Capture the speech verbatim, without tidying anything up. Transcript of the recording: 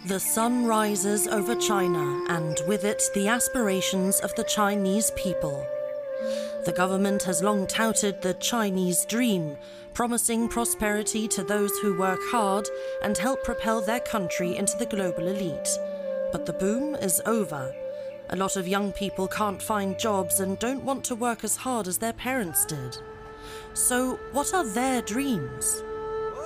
The sun rises over China, and with it the aspirations of the Chinese people. The government has long touted the Chinese dream, promising prosperity to those who work hard and help propel their country into the global elite. But the boom is over. A lot of young people can't find jobs and don't want to work as hard as their parents did. So what are their dreams?